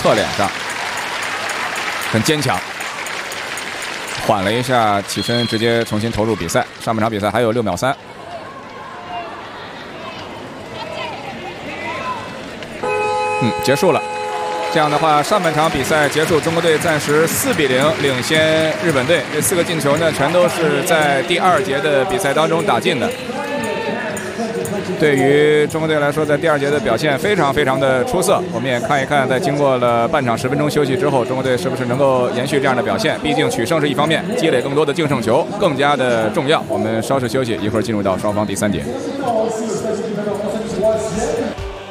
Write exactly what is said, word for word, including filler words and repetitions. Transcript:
侧脸上，很坚强。缓了一下，起身直接重新投入比赛。上半场比赛还有六秒三。嗯，结束了。这样的话，上半场比赛结束，中国队暂时四比零领先日本队。这四个进球呢，全都是在第二节的比赛当中打进的。对于中国队来说，在第二节的表现非常非常的出色。我们也看一看，在经过了半场十分钟休息之后，中国队是不是能够延续这样的表现？毕竟取胜是一方面，积累更多的净胜球更加的重要。我们稍事休息，一会儿进入到双方第三节。